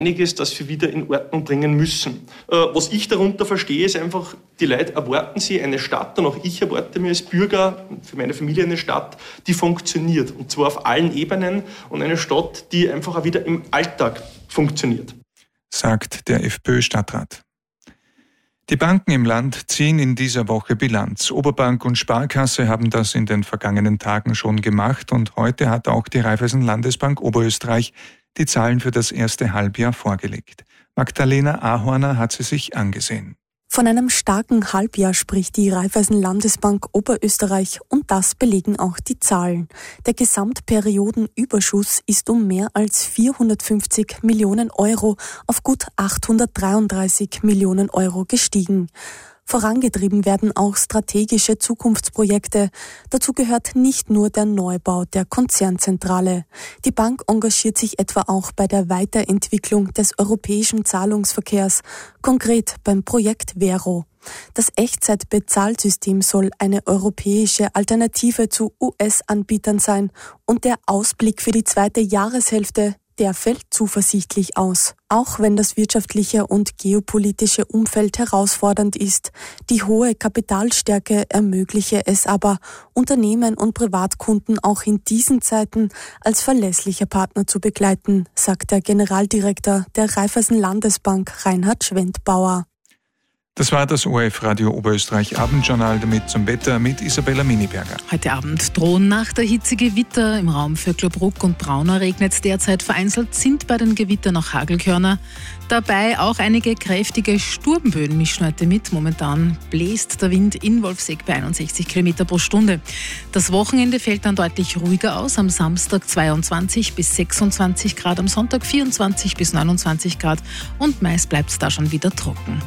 einiges, das wir wieder in Ordnung bringen müssen. Was ich darunter verstehe, ist einfach, die Leute erwarten sie eine Stadt, und auch ich erwarte mir als Bürger, für meine Familie eine Stadt, die funktioniert. Und zwar auf allen Ebenen, und eine Stadt, die einfach auch wieder im Alltag funktioniert. Sagt der FPÖ-Stadtrat. Die Banken im Land ziehen in dieser Woche Bilanz. Oberbank und Sparkasse haben das in den vergangenen Tagen schon gemacht, und heute hat auch die Raiffeisen Landesbank Oberösterreich die Zahlen für das erste Halbjahr vorgelegt. Magdalena Ahorner hat sie sich angesehen. Von einem starken Halbjahr spricht die Raiffeisen Landesbank Oberösterreich, und das belegen auch die Zahlen. Der Gesamtperiodenüberschuss ist um mehr als 450 Millionen Euro auf gut 833 Millionen Euro gestiegen. Vorangetrieben werden auch strategische Zukunftsprojekte. Dazu gehört nicht nur der Neubau der Konzernzentrale. Die Bank engagiert sich etwa auch bei der Weiterentwicklung des europäischen Zahlungsverkehrs, konkret beim Projekt Vero. Das Echtzeitbezahlsystem soll eine europäische Alternative zu US-Anbietern sein, und der Ausblick für die zweite Jahreshälfte, der fällt zuversichtlich aus. Auch wenn das wirtschaftliche und geopolitische Umfeld herausfordernd ist, die hohe Kapitalstärke ermögliche es aber, Unternehmen und Privatkunden auch in diesen Zeiten als verlässlicher Partner zu begleiten, sagt der Generaldirektor der Raiffeisen Landesbank Reinhard Schwendbauer. Das war das ORF-Radio Oberösterreich Abendjournal, damit zum Wetter mit Isabella Miniberger. Heute Abend drohen nach der Hitze Gewitter. Im Raum Vöcklerbruck und Braunau regnet es derzeit. Vereinzelt sind bei den Gewittern auch Hagelkörner. Dabei auch einige kräftige Sturmböen mischen heute mit. Momentan bläst der Wind in Wolfsegg bei 61 km pro Stunde. Das Wochenende fällt dann deutlich ruhiger aus. Am Samstag 22 bis 26 Grad, am Sonntag 24 bis 29 Grad, und meist bleibt es da schon wieder trocken.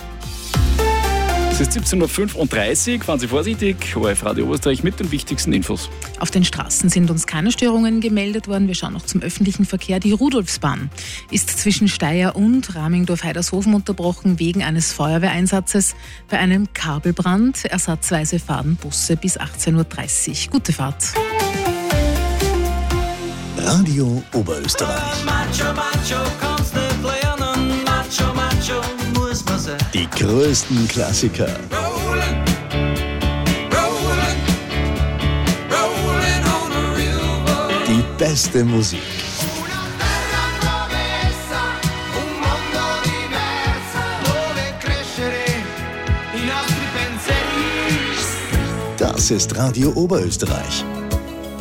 Es ist 17.35 Uhr, fahren Sie vorsichtig. ORF-Radio Oberösterreich mit den wichtigsten Infos. Auf den Straßen sind uns keine Störungen gemeldet worden. Wir schauen noch zum öffentlichen Verkehr. Die Rudolfsbahn ist zwischen Steyr und Ramingdorf-Heidershofen unterbrochen wegen eines Feuerwehreinsatzes bei einem Kabelbrand. Ersatzweise fahren Busse bis 18.30 Uhr. Gute Fahrt. Radio Oberösterreich. Die größten Klassiker. Die beste Musik. Das ist Radio Oberösterreich.